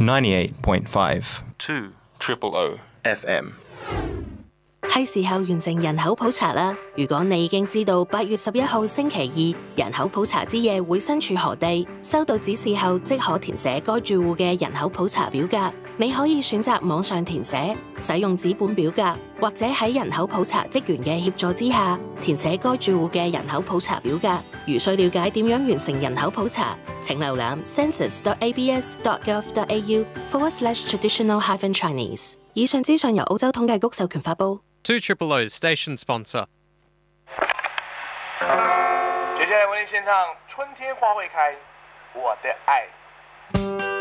98.5 2 FM。 係時候完成人口普查啦！如果你已經知道8月11號星期二人口普查之夜會身處何地，收到指示後即可填寫該住戶嘅人口普查表格。你可以選擇網上填寫，使用紙本表格，或者喺人口普查職員嘅協助之下填寫該住戶嘅人口普查表格。如需了解點樣完成人口普查，請瀏覽 census.abs.gov.au/traditional-chinese。以上資訊由澳洲統計局授權發布。 200 station sponsor。 接下来为您献唱《春天花会开》，我的爱。